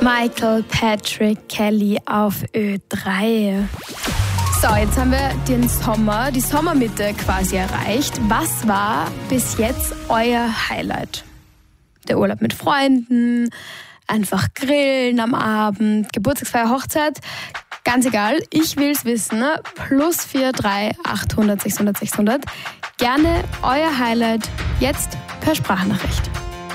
Michael Patrick Kelly auf Ö3. So, jetzt haben wir die Sommermitte quasi erreicht. Was war bis jetzt euer Highlight? Der Urlaub mit Freunden, einfach grillen am Abend, Geburtstagsfeier, Hochzeit? Ganz egal, ich will's wissen. +43 800 600 600. Gerne euer Highlight jetzt per Sprachnachricht.